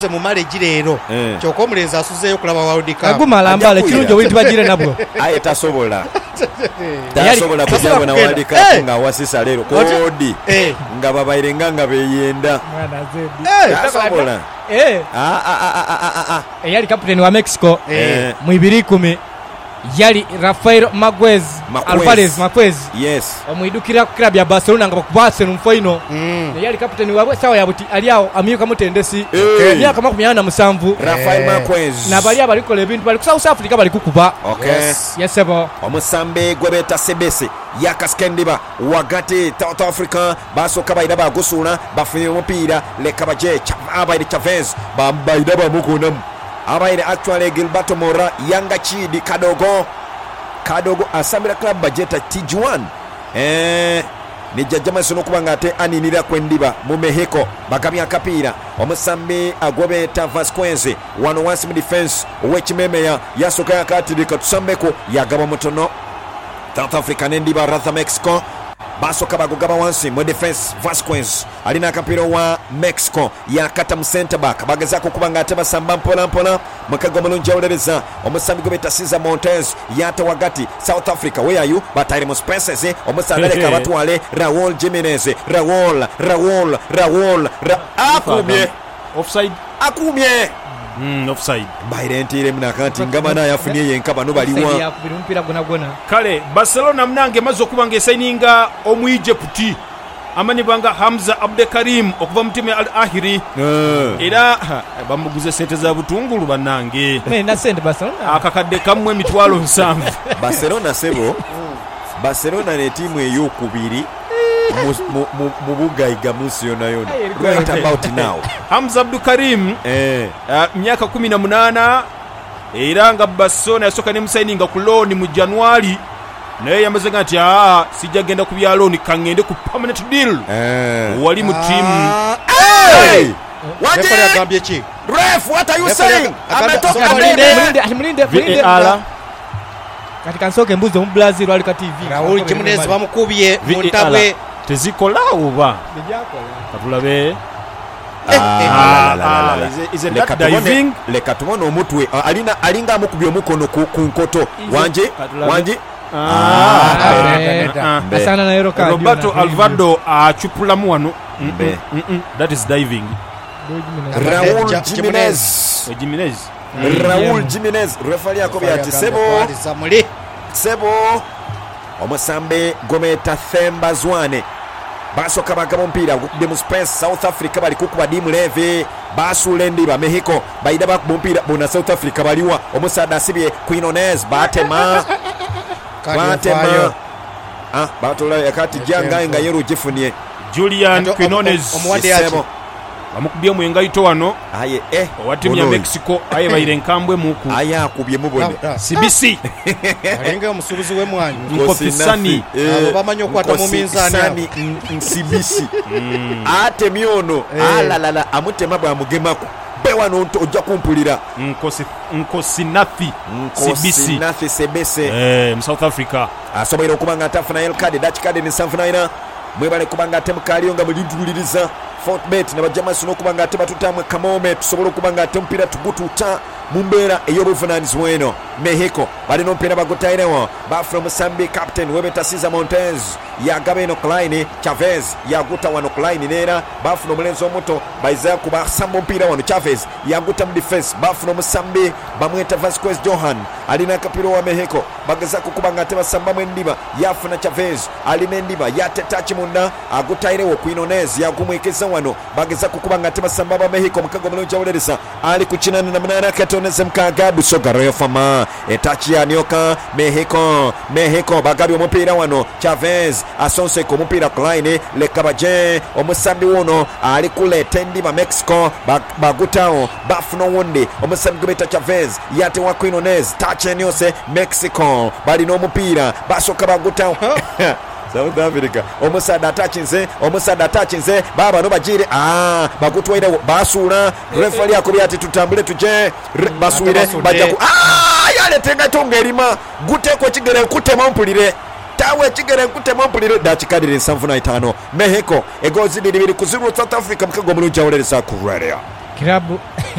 mu male gireero kyokka omulenzi asuzeeyo kulaba World Cup agumalambala kirungi obuyiti bagire nabwo aye tasobola kujja na World Cup nga wasisa leero kodi nga babaire nga beyenda tasobola eyali kapiteni wa Mexico mu 2010 yali Rafael Alvarez Marquez omwidukira ku club ya Barcelona nga bakuba Arsenal mu final yali kapiteni wa sawa ya buti ali awo amyuka mutendesi myaka 47 Rafael Marquez nabali abalikola ebintu bali ku South Africa bali kukuba yesebo omusambe gwe beta sebese yakaskendiba wagati South Africa basoka bayida bagusula bafunye omupiira lekabaje abaire Chavez bayida bamukonamu abaire actually Gilberto Mora Yanga Chidi Kadogo asambira club bajeta TG1 ni jajama sono kubanga ate aninira kwendiba mu Mexico bagabya kapira omusambi agobeta Vasquez wano wansi mu defense owekimeme yasoka yakatidika tusambeko yagaba mutono South Africa nendiba Ratha Mexico basoka bagugaba wansi mu defense Vasquez alina akapira wa Mexico yakata mu center back bagezako kubanga ate basamba mpola mukago mulungi awulereza omusambi gobeta Cesar Montes yata wagati South Africa where are you batayire mu spaces omusandeleka batwale Raul Jimenez Raul akumye offside offside bairentire mnakanti ngamana yafunye yenka bano baliwa kale Barcelona mnange mazo kubanga signinga omu Egypt amani banga Hamza Abdekarim okuva mu timu ya Al Ahly era bamuguze sente za butungulu banange na sente Barcelona akakadde kamwe mitwalo 7 Barcelona ne timu eyokubiri mu bugayiga munsi yona right about now Hamza Abdekarim myaka 18 era nga Barcelona yasoka ne musigninga ku loan mu January naye yamaze ngati sijja genda ku bya loan kangende ku permanent deal wali mu team ref what are you saying mulinde katika nsoke mbuzi mu Brazil ali ka TV Raul Jimenez bamukubye mu ntabwe tezikola oba katulabe is it diving leka tubone omutwe alinga amukubye omukono ku nkoto wanje asana na yero kadi Roberto Alvarado achupulamu wano that is diving Raul Jimenez referee yakobya ati sebo omusambe gometa Themba Zwane basoka bagaba mpira gukubye mu space South Africa bali kukuba dimu leve basule ndiba Mexico bayida bakuba mpira bona South Africa baliwa omusada asibye Quinones batema batola yakati janga nga yero jifunie Julian Quinones omwadde bamukubye mu engayito wano aye owatimu ya Mexico aye bayire nkambwe muku aye akubye mubone CBC alinga omusubuzi w'emwanyi Nkofisani abo bamanyi okwata mu minzani CBC ate myono alalala amutema bwa mugemako bewano ojja kumpulira Nkosinafi CBC mu South Africa asobola okubanga atafuna yellow card Dutch card ni sanfunaina mwebale kubanga atemukaliyo nga mulinduliriza Fortbet na bajama sino kubanga atebatutamwe kamome tusobola kubanga atempira tugututa mumbera eyobuvunanizi weno Mexico bali no mpira bagotairewa ba from Sambi captain webeta Cesar Montes yagaba eno Klein Chavez yaguta wano Klein nera ba from mulenzo moto baiza kuba sambo mpira wano Chavez yaguta mu defense ba from Sambi bamweta Vasquez Johan alina kapiro wa Mexico bagaza kubanga ateba samba mwendiba yafuna Chavez alina ndiba yatetachi munda agutairewa Quinones yagumwekeza wano bageza kubanga ateba samba ba Mexico mukago mulonja oleresa ali kuchinana na mnana katoneze mkaga busoga royo fama etachi ya nyoka Mexico bagabi omupira wano Chavez asonse ku mupira Klein lekabaje omusambi wono ali kuleta ndiba Mexico bagutao bafuna wonde omusambi gobeta Chavez yate wa Quinones tachi nyose Mexico bali no mupira basoka bagutao South Africa omusada atachinze baba no bajire bagutwaire basula referee akubya ati tutambule tuje baswire bajaku yale tenga tongerima guteko kigere kutema mpulire tawe kigere kutema mpulire dachikadire 75 Mexico egozi 2-0 South Africa mkago mulunja oleresa ku radio Kirabu